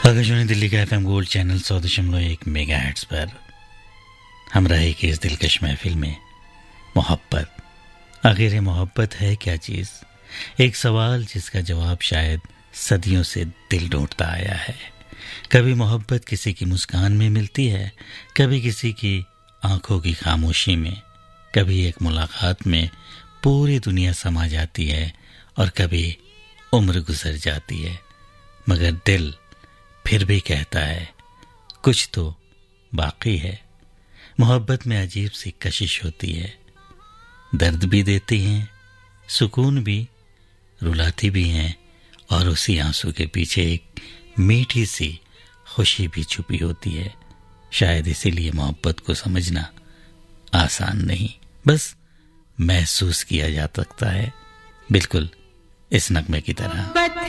आकाशवाणी दिल्ली का FM gold channel 100.1 megahertz पर हम रहे कि इस दिलकश महफिल में मोहब्बत, आखिर ये मोहब्बत है क्या चीज़? एक सवाल जिसका जवाब शायद सदियों से दिल ढूंढता आया है। कभी मोहब्बत किसी की मुस्कान में मिलती है, कभी किसी की आंखों की खामोशी में, कभी एक मुलाकात में पूरी दुनिया समा जाती है और कभी उम्र गुजर जाती है, मगर दिल फिर भी कहता है कुछ तो बाकी है। मोहब्बत में अजीब सी कशिश होती है, दर्द भी देती हैं, सुकून भी, रुलाती भी हैं, और उसी आंसू के पीछे एक मीठी सी खुशी भी छुपी होती है। शायद इसीलिए मोहब्बत को समझना आसान नहीं, बस महसूस किया जा सकता है, बिल्कुल इस नगमे की तरह।